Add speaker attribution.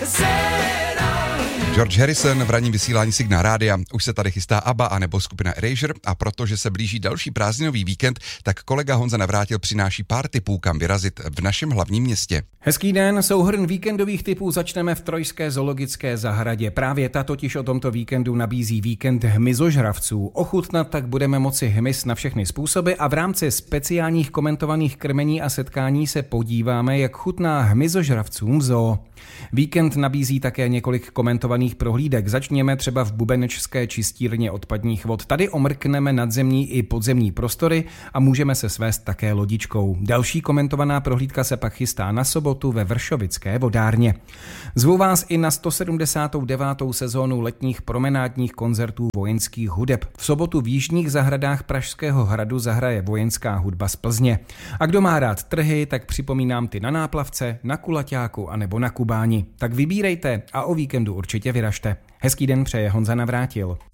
Speaker 1: George Harrison v ranním vysílání Signál Rádia. Už se tady chystá ABBA anebo skupina Erasure a protože se blíží další prázdninový víkend, tak kolega Honza Navrátil přináší pár tipů, kam vyrazit v našem hlavním městě.
Speaker 2: Hezký den, souhrn víkendových tipů začneme v Trojské zoologické zahradě. Právě ta totiž o tomto víkendu nabízí víkend hmyzožravců. Ochutnat tak budeme moci hmyz na všechny způsoby a v rámci speciálních komentovaných krmení a setkání se podíváme, jak chutná hmyzožravcům v zoo. Víkend nabízí také několik komentovaných prohlídek. Začněme třeba v bubenečské čistírně odpadních vod. Tady omrkneme nadzemní i podzemní prostory a můžeme se svést také lodičkou. Další komentovaná prohlídka se pak chystá na sobotu ve Vršovické vodárně. Zvu vás i na 179. sezónu letních promenádních koncertů vojenských hudeb. V sobotu v jižních zahradách Pražského hradu zahraje vojenská hudba z Plzně. A kdo má rád trhy, tak připomínám ty na Náplavce, na Kulaťáku a nebo na Kubáni. Tak vybírejte a o víkendu určitě vyražte. Hezký den přeje Honza Navrátil.